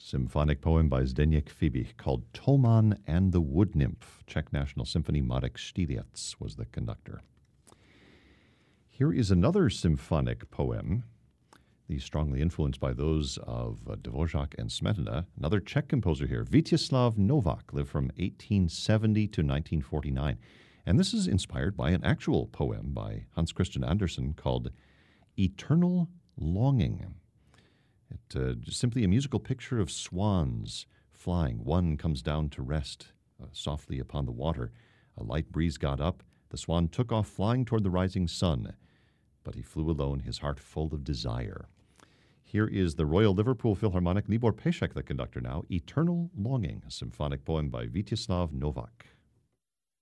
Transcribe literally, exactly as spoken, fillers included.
Symphonic poem by Zdeněk Fibi called Toman and the Wood Nymph. Czech National Symphony, Marek Štýriec was the conductor. Here is another symphonic poem, these strongly influenced by those of uh, Dvořák and Smetana. Another Czech composer here, Vítězslav Novák, lived from eighteen seventy to nineteen forty-nine. And this is inspired by an actual poem by Hans Christian Andersen called Eternal Longing. It uh, simply a musical picture of swans flying. One comes down to rest uh, softly upon the water. A light breeze got up. The swan took off flying toward the rising sun, but he flew alone, his heart full of desire. Here is the Royal Liverpool Philharmonic, Libor Pešek, the conductor now, Eternal Longing, a symphonic poem by Vítězslav Novák.